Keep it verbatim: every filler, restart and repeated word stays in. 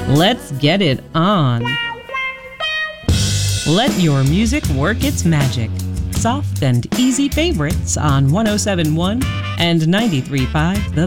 Let's get it on. Let your music work its magic. Soft and easy favorites on one oh seven point one and ninety-three point five The